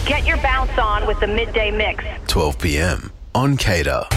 Get your bounce on with the Midday Mix. 12 p.m. on Cater.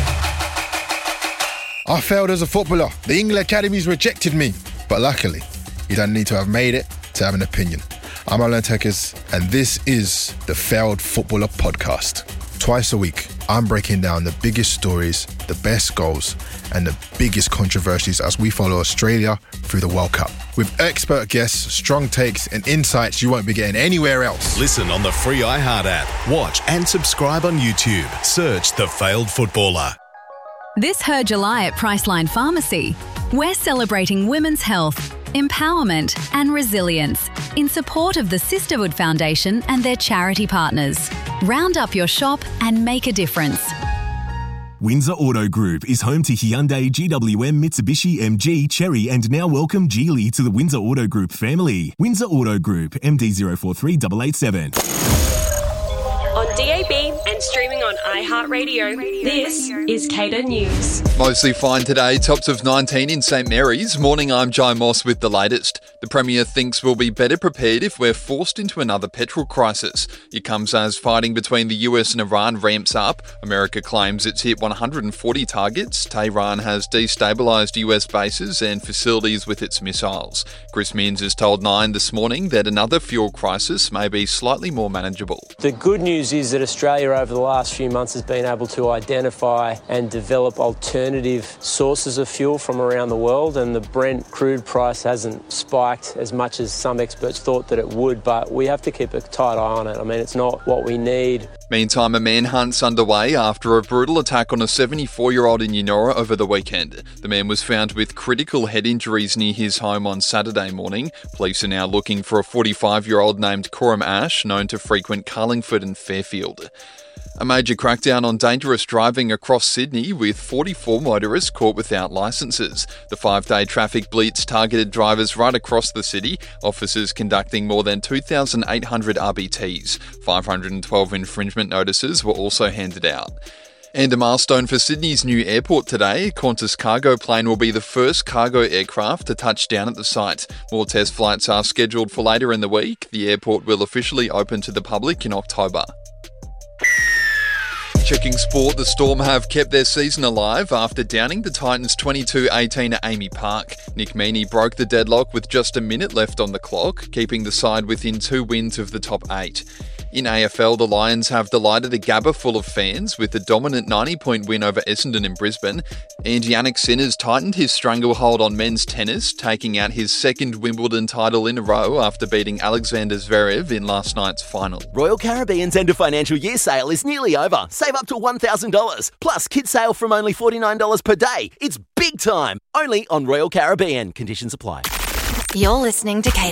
I failed as a footballer. The England Academies rejected me. But luckily, you don't need to have made it to have an opinion. I'm Alan Tekers, and this is the Failed Footballer Podcast. Twice a week, I'm breaking down the biggest stories, the best goals, and the biggest controversies as we follow Australia through the World Cup. With expert guests, strong takes, and insights you won't be getting anywhere else. Listen on the free iHeart app. Watch and subscribe on YouTube. Search The Failed Footballer. This Her July at Priceline Pharmacy, we're celebrating women's health, empowerment and resilience in support of the Sisterhood Foundation and their charity partners. Round up your shop and make a difference. Windsor Auto Group is home to Hyundai, GWM, Mitsubishi, MG, Chery and now welcome Geely to the Windsor Auto Group family. Windsor Auto Group, MD043887. On DAB and streaming on iHeartRadio, this is Cater News. Mostly fine today, tops of 19 in St Mary's. Morning, I'm Jai Moss with the latest. The Premier thinks we'll be better prepared if we're forced into another petrol crisis. It comes as fighting between the US and Iran ramps up. America claims it's hit 140 targets. Tehran has destabilised US bases and facilities with its missiles. Chris Minns has told Nine this morning that another fuel crisis may be slightly more manageable. The good news is that Australia over the last few months has been able to identify and develop alternative sources of fuel from around the world, and the Brent crude price hasn't spiked as much as some experts thought that it would, but we have to keep a tight eye on it. I mean, it's not what we need. Meantime, a manhunt's underway after a brutal attack on a 74-year-old in Yennora over the weekend. The man was found with critical head injuries near his home on Saturday morning. Police are now looking for a 45-year-old named Coram Ash, known to frequent Carlingford and Fairfield. A major crackdown on dangerous driving across Sydney with 44 motorists caught without licences. The 5-day traffic blitz targeted drivers right across the city, officers conducting more than 2,800 RBTs. 512 infringement notices were also handed out. And a milestone for Sydney's new airport today. Qantas cargo plane will be the first cargo aircraft to touch down at the site. More test flights are scheduled for later in the week. The airport will officially open to the public in October. Checking sport, the Storm have kept their season alive after downing the Titans 22-18 at Amy Park. Nick Meaney broke the deadlock with just a minute left on the clock, keeping the side within 2 wins of the top 8. In AFL, the Lions have delighted a Gabba full of fans with a dominant 90-point win over Essendon in Brisbane, and Yannick Sinner's tightened his stranglehold on men's tennis, taking out his second Wimbledon title in a row after beating Alexander Zverev in last night's final. Royal Caribbean's end of financial year sale is nearly over. Save up to $1,000. Plus, kids sale from only $49 per day. It's big time. Only on Royal Caribbean. Conditions apply. You're listening to Cater.